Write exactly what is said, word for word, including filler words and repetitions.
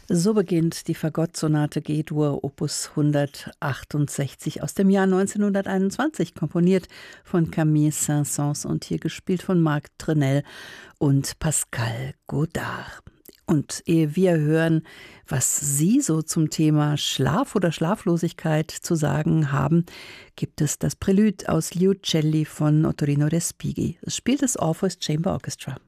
So beginnt die Fagott-Sonate G-Dur Opus hundertachtundsechzig aus dem Jahr neunzehnhunderteinundzwanzig, komponiert von Camille Saint-Saëns und hier gespielt von Marc Trenel und Pascal Godard. Und ehe wir hören, was Sie so zum Thema Schlaf oder Schlaflosigkeit zu sagen haben, gibt es das Prälude aus Liucelli von Ottorino Respighi. Es spielt das Orpheus Chamber Orchestra.